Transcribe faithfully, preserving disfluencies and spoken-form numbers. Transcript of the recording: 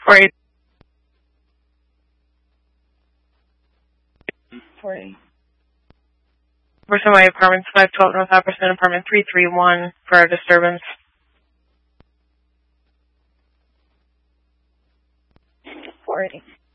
four eighty. four eighty. Person my apartments, five twelve North Apperson, apartment three three one for a disturbance. four eighty.